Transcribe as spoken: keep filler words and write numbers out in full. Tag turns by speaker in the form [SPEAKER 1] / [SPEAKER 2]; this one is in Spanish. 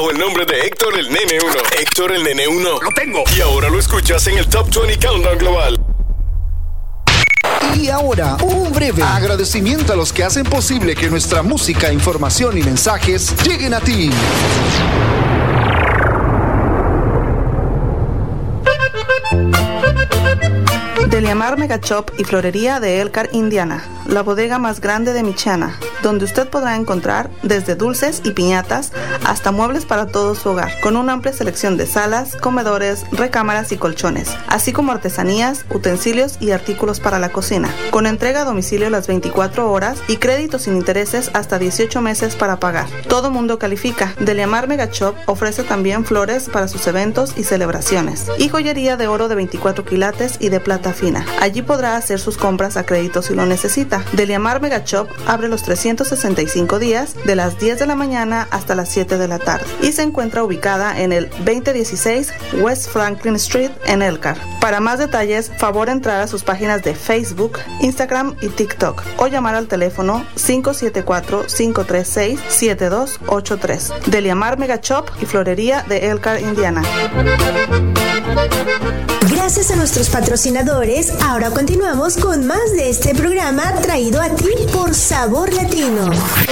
[SPEAKER 1] bajo el nombre de Héctor el Nene uno. Héctor el Nene uno.
[SPEAKER 2] ¡Lo tengo!
[SPEAKER 1] Y ahora lo escuchas en el Top veinte Countdown Global.
[SPEAKER 3] Y ahora, un breve agradecimiento a los que hacen posible que nuestra música, información y mensajes lleguen a ti.
[SPEAKER 4] Deliamar Mega Shop y Florería de Elkhart, Indiana, la bodega más grande de Michiana, donde usted podrá encontrar desde dulces y piñatas hasta muebles para todo su hogar, con una amplia selección de salas, comedores, recámaras y colchones, así como artesanías, utensilios y artículos para la cocina, con entrega a domicilio las veinticuatro horas y créditos sin intereses hasta dieciocho meses para pagar. Todo mundo califica. Deliamar Mega Shop ofrece también flores para sus eventos y celebraciones, y joyería de oro de veinticuatro quilates y de plata fina. Allí podrá hacer sus compras a crédito si lo necesita. Deliamar Mega Shop abre los trescientos sesenta y cinco días de las diez de la mañana hasta las siete de la tarde y se encuentra ubicada en el veinte dieciséis West Franklin Street en Elkhart. Para más detalles, favor entrar a sus páginas de Facebook, Instagram y TikTok o llamar al teléfono cinco siete cuatro, cinco tres seis, siete dos ocho tres. Deliamar Mega Shop y Florería de Elkhart, Indiana.
[SPEAKER 5] Gracias a nuestros patrocinadores, ahora continuamos con más de este programa traído a ti por Sabor Latino.